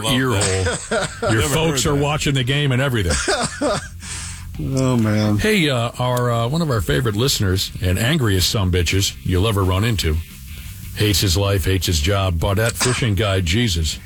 ear hole. Your folks are watching the game and everything. Oh, man. Hey, our one of our favorite listeners and angriest sumbitches you'll ever run into, hates his life, hates his job, Baudette Fishing Guide Jesus.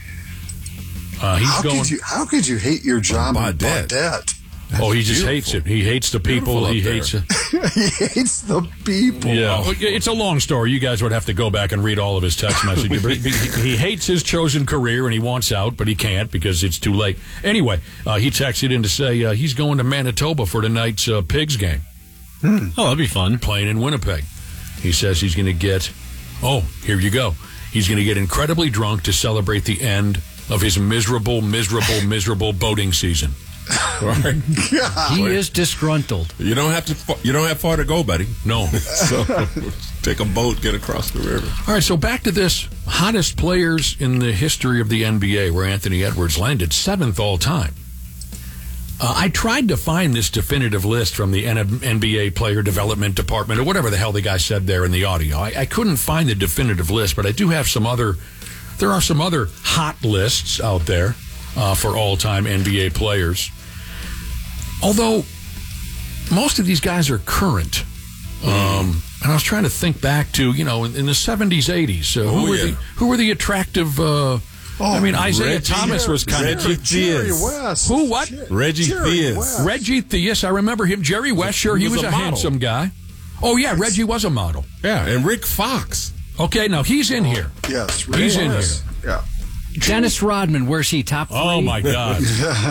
How could you hate your job, Baudette? He just hates it. He hates the people. He hates it. He hates the people. Yeah, it's a long story. You guys would have to go back and read all of his text messages. But he hates his chosen career, and he wants out, but he can't because it's too late. Anyway, he texted in to say he's going to Manitoba for tonight's Pigs game. Oh, that'd be fun. Playing in Winnipeg. He says he's going to get... Oh, here you go. He's going to get incredibly drunk to celebrate the end of his miserable boating season. Right. He is disgruntled. You don't have far to go, buddy. No. So take a boat, get across the river. All right, so back to this. Hottest players in the history of the NBA, where Anthony Edwards landed 7th all time. I tried to find this definitive list from the NBA Player Development Department, or whatever the hell the guy said there in the audio. I couldn't find the definitive list, but I do have there are some other hot lists out there for all-time NBA players. Although most of these guys are current. And I was trying to think back to, in the 70s, 80s. Who were the attractive... Isaiah Thomas was kind of... Jerry West. Who, what? Reggie Theus. Reggie Theus, I remember him. Jerry West, sure, he was a handsome guy. Oh, yeah, Reggie was a model. Yeah, and Rick Fox. Okay, now he's in here. Yes, he's in here. Yeah. Dennis Rodman, where's he? Top 3? Oh, my God.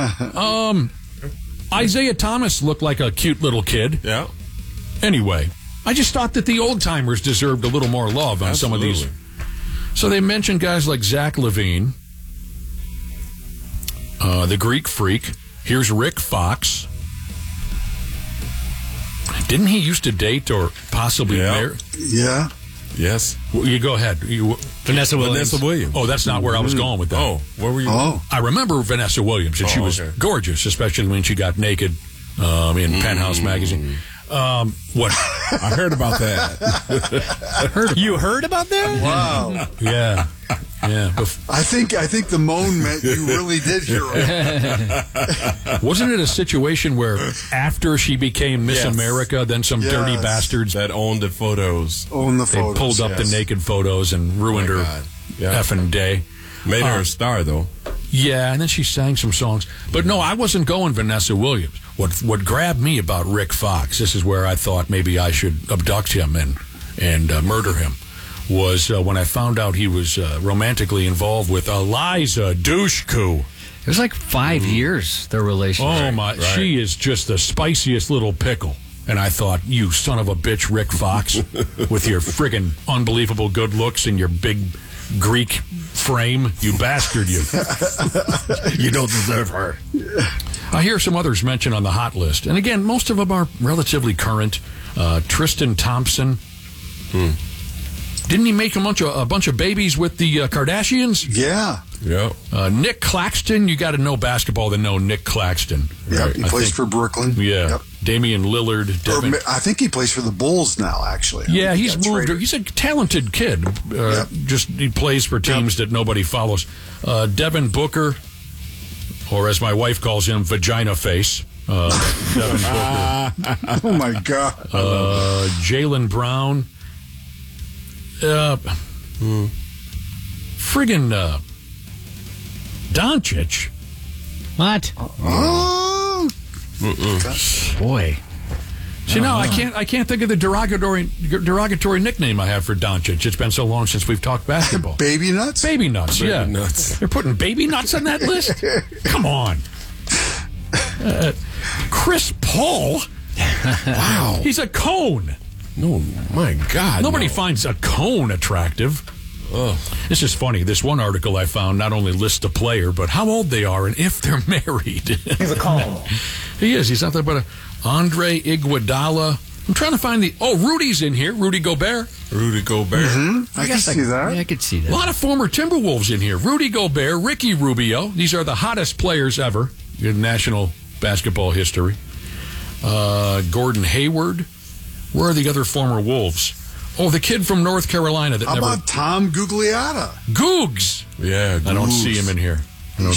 Isaiah Thomas looked like a cute little kid. Yeah. Anyway, I just thought that the old-timers deserved a little more love on some of these. So they mentioned guys like Zach LaVine, the Greek Freak. Here's Rick Fox. Didn't he used to date or possibly marry? Yeah. Yes. Well, you go ahead. Vanessa Williams. Oh, that's not where I was going with that. Oh, where were you? Oh. I remember Vanessa Williams, and she was gorgeous, especially when she got naked in Penthouse magazine. What? I heard about that. You heard about that? Wow. Yeah. I think the moan meant you really did hear it. Wasn't it a situation where after she became Miss America, then some dirty bastards that owned the photos. They pulled up the naked photos and ruined her effing day. Made her a star, though. Yeah, and then she sang some songs. But no, I wasn't going Vanessa Williams. What grabbed me about Rick Fox, this is where I thought maybe I should abduct him and murder him, was when I found out he was romantically involved with Eliza Dushku. It was like 5 years, their relationship. Oh, my. Right. She is just the spiciest little pickle. And I thought, you son of a bitch, Rick Fox, with your friggin' unbelievable good looks and your big Greek frame, you bastard, you. You don't deserve her. I hear some others mentioned on the hot list. And again, most of them are relatively current. Tristan Thompson. Didn't he make a bunch of babies with the Kardashians? Yeah. Nick Claxton. You got to know basketball to know Nick Claxton. Yeah, right? He plays for Brooklyn. Yeah. Yep. Damian Lillard. I think he plays for the Bulls now, actually. Yeah, he's moved. Traded. He's a talented kid. Just he plays for teams that nobody follows. Devin Booker, or as my wife calls him, Vagina Face. Devin Booker. Oh, my God. Jaylen Brown. Friggin' Doncic. What? Boy. See, no, I can't think of the derogatory nickname I have for Doncic. It's been so long since we've talked basketball. Baby nuts? Baby nuts, yeah. Baby nuts. They're putting baby nuts on that list? Come on. Chris Paul? Wow. He's a cone. No, my God. Nobody finds a cone attractive. Ugh. This is funny. This one article I found not only lists the player, but how old they are and if they're married. He's a cone. He is. He's nothing but a Andre Iguodala. I'm trying to find Rudy's in here. Rudy Gobert. Rudy Gobert. Mm-hmm. I can see that. Yeah, I could see that. A lot of former Timberwolves in here. Rudy Gobert, Ricky Rubio. These are the hottest players ever in national basketball history. Gordon Hayward. Where are the other former Wolves? Oh, the kid from North Carolina that How about Tom Gugliotta? Googs. Yeah, I don't see him in here.